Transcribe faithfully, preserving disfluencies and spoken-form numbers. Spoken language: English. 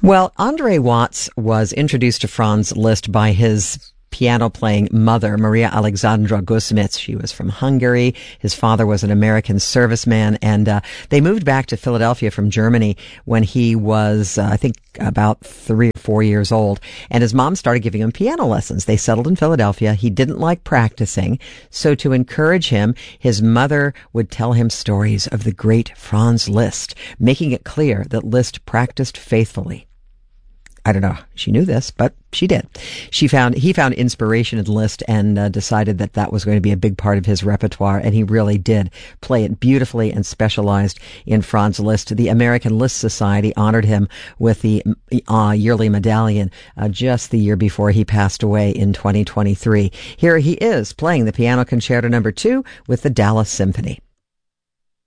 Well, Andre Watts was introduced to Franz Liszt by his piano-playing mother, Maria Alexandra Gusmitz. She was from Hungary. His father was an American serviceman, and uh, they moved back to Philadelphia from Germany when he was, uh, I think, about three or four years old. And his mom started giving him piano lessons. They settled in Philadelphia. He didn't like practicing, so to encourage him, his mother would tell him stories of the great Franz Liszt, making it clear that Liszt practiced faithfully. I don't know. She knew this, but she did. She found he found inspiration in Liszt and uh, decided that that was going to be a big part of his repertoire, and he really did play it beautifully and specialized in Franz Liszt. The American Liszt Society honored him with the uh, yearly medallion uh, just the year before he passed away in twenty twenty-three. Here he is playing the Piano Concerto Number Two with the Dallas Symphony.